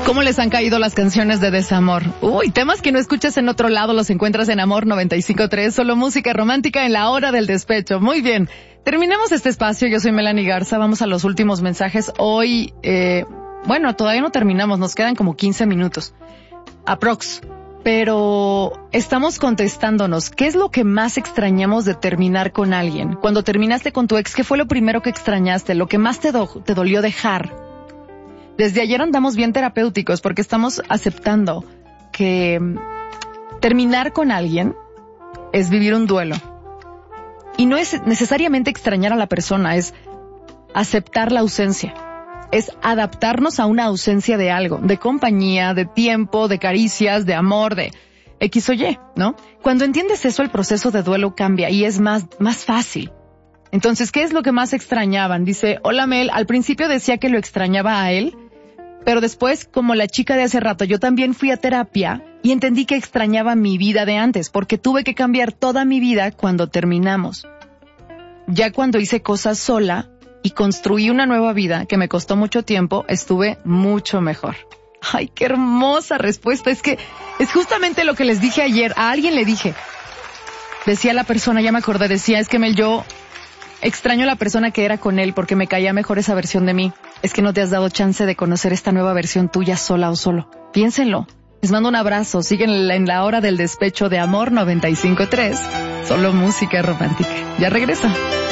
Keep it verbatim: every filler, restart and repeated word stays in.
¿Cómo les han caído las canciones de desamor? Uy, temas que no escuchas en otro lado los encuentras en Amor noventa y cinco punto tres, solo música romántica en la hora del despecho. Muy bien, terminemos este espacio. Yo soy Melanie Garza, vamos a los últimos mensajes. Hoy, eh, bueno, todavía no terminamos, nos quedan como quince minutos. Aprox. Pero estamos contestándonos, ¿qué es lo que más extrañamos de terminar con alguien? Cuando terminaste con tu ex, ¿qué fue lo primero que extrañaste? ¿Lo que más te, do- te dolió dejar? Desde ayer andamos bien terapéuticos porque estamos aceptando que terminar con alguien es vivir un duelo. Y no es necesariamente extrañar a la persona, es aceptar la ausencia. Es adaptarnos a una ausencia de algo, de compañía, de tiempo, de caricias, de amor, de X o Y, ¿no? Cuando entiendes eso, el proceso de duelo cambia y es más, más fácil. Entonces, ¿qué es lo que más extrañaban? Dice, hola Mel, al principio decía que lo extrañaba a él, pero después, como la chica de hace rato, yo también fui a terapia y entendí que extrañaba mi vida de antes, porque tuve que cambiar toda mi vida cuando terminamos. Ya cuando hice cosas sola y construí una nueva vida que me costó mucho tiempo, estuve mucho mejor. Ay, qué hermosa respuesta. Es que es justamente lo que les dije ayer. A alguien le dije. Decía la persona, ya me acordé, decía, es que Mel, yo extraño a la persona que era con él porque me caía mejor esa versión de mí. Es que no te has dado chance de conocer esta nueva versión tuya sola o solo. Piénsenlo. Les mando un abrazo. Siguen en la hora del despecho de Amor noventa y cinco punto tres. Solo música romántica. Ya regreso.